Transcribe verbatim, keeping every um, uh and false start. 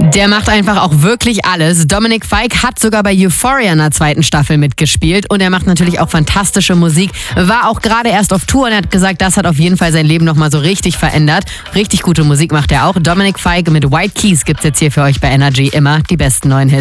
Der macht einfach auch wirklich alles. Dominic Fike hat sogar bei Euphoria in der zweiten Staffel mitgespielt und er macht natürlich auch fantastische Musik. War auch gerade erst auf Tour und er hat gesagt, das hat auf jeden Fall sein Leben nochmal so richtig verändert. Richtig gute Musik macht er auch. Dominic Fike mit White Keys gibt's jetzt hier für euch bei Energy immer die besten neuen Hits.